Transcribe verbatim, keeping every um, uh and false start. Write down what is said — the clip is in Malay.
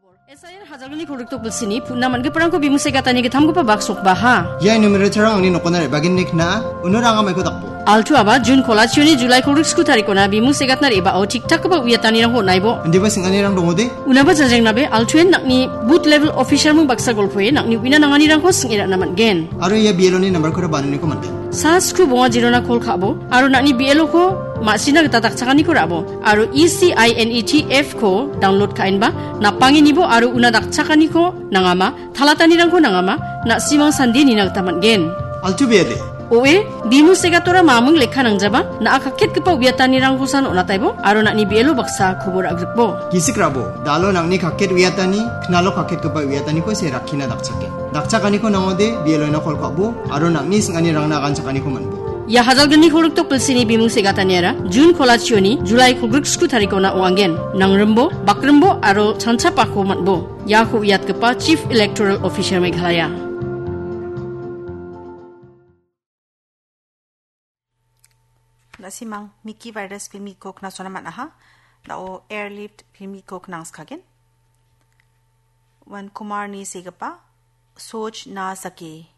S I R hajalgani korrekto bulsini punna man geprangko bimuse gatani getamgo pa baksok baha. Ya numero terang ni nokonar bagin nikna unuranga mai ko takpo. Altu aba June kolachuni July korreksku tarikona bimuse gatnar eba o tiktak ba uyatani rang ho naibo. Ndi ba singani rang dongode? Unaba jajeng nabe altuen nakni boot level official mung baksa golpoe nakni wina nangani rang ko singira naman gen. Aro ya B L O ni number ko banani ko mande. Sa skru bonga jirona kol khabo aro nakni B L O ko masina gata takchakani ko rabo aro E C I N E T F ko download kain ba napangi nibo aro una dakchakani ko nangama thalatani rang ko nangama na simang sandi ni nagtaman gen. Altu bede. Oe bimu segatora mamung lekha nangjaba na akakhet kepa uyatani rang kosan onataibo aro nakni B L O baksa khobor agrikbo. Kisikrabo dalo nangni kakhet uyatani knalo kakhet kepa uyatani ko se rakhina dakchake. Dakchakani ko nangode B L O na kol kabo aro nangni singani rang na ganchakani ko manbo. Ya hajalgani korrektok pilsini bimung segataniara June kolachioni July kogrikku tarikona oangen nangrembo bakrembo aro chancha pako matbo ya ko uyat kepa Chief Electoral Officer Meghalaya. Nasimang Mickey virus filmi kok na sonaman aha na o airlift filmi kok nang skagen wan kumar ni segapa soj na sake